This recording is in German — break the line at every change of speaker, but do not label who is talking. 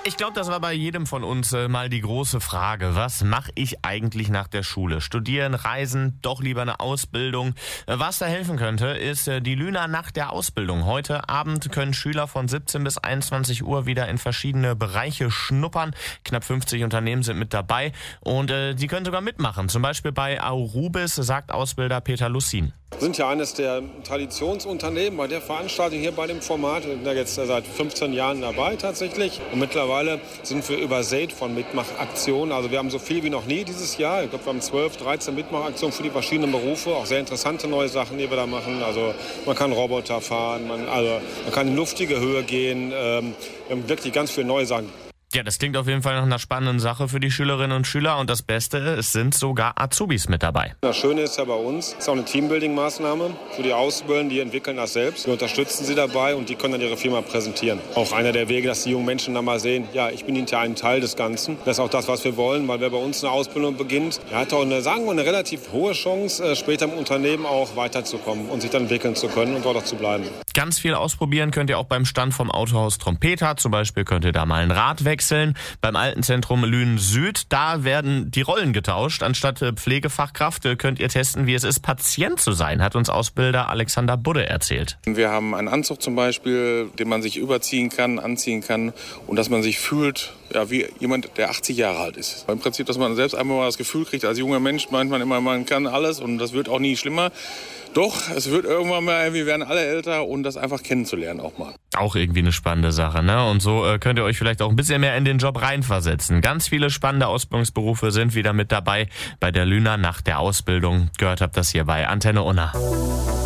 Ich glaube, das war bei jedem von uns mal die große Frage. Was mache ich eigentlich nach der Schule? Studieren, reisen, doch lieber eine Ausbildung? Was da helfen könnte, ist die Lüner Nacht der Ausbildung. Heute Abend können Schüler von 17 bis 21 Uhr wieder in verschiedene Bereiche schnuppern. Knapp 50 Unternehmen sind mit dabei und die können sogar mitmachen. Zum Beispiel bei Aurubis, sagt Ausbilder Peter Lussin.
Wir sind ja eines der Traditionsunternehmen bei der Veranstaltung hier bei dem Format. Wir sind ja jetzt seit 15 Jahren dabei tatsächlich. Und mittlerweile sind wir übersät von Mitmachaktionen. Also wir haben so viel wie noch nie dieses Jahr. Ich glaube, wir haben 12, 13 Mitmachaktionen für die verschiedenen Berufe. Auch sehr interessante neue Sachen, die wir da machen. Also man kann Roboter fahren, man kann in luftige Höhe gehen. Wir haben wirklich ganz viele neue Sachen.
Ja, das klingt auf jeden Fall nach einer spannenden Sache für die Schülerinnen und Schüler. Und das Beste, es sind sogar Azubis mit dabei.
Das Schöne ist ja bei uns, es ist auch eine Teambuilding-Maßnahme für die Auszubildenden, die entwickeln das selbst. Wir unterstützen sie dabei und die können dann ihre Firma präsentieren. Auch einer der Wege, dass die jungen Menschen dann mal sehen, ja, ich bin hinter ein Teil des Ganzen. Das ist auch das, was wir wollen, weil wer bei uns eine Ausbildung beginnt, der hat auch eine relativ hohe Chance, später im Unternehmen auch weiterzukommen und sich dann entwickeln zu können und dort auch zu bleiben.
Ganz viel ausprobieren könnt ihr auch beim Stand vom Autohaus Trompeter. Zum Beispiel könnt ihr da mal ein Rad wechseln. Beim Altenzentrum Lünen Süd, da werden die Rollen getauscht. Anstatt Pflegefachkraft könnt ihr testen, wie es ist, Patient zu sein, hat uns Ausbilder Alexander Budde erzählt.
Wir haben einen Anzug zum Beispiel, den man sich überziehen kann, anziehen kann und dass man sich fühlt, ja, wie jemand, der 80 Jahre alt ist. Im Prinzip, dass man selbst einmal mal das Gefühl kriegt, als junger Mensch meint man immer, man kann alles und das wird auch nie schlimmer. Doch, es wird irgendwann mal, wir werden alle älter und das einfach kennenzulernen auch mal. Auch irgendwie eine spannende Sache, ne? Und so könnt ihr euch vielleicht auch ein bisschen mehr in den Job reinversetzen. Ganz viele spannende Ausbildungsberufe sind wieder mit dabei bei der Lüner Nacht der Ausbildung. Gehört habt das hier bei Antenne Unna.